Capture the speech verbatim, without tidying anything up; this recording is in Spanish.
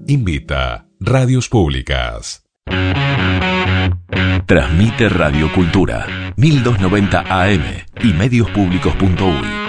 Invita Radios Públicas. Transmite Radio Cultura, mil doscientos noventa A M y medios públicos punto uy.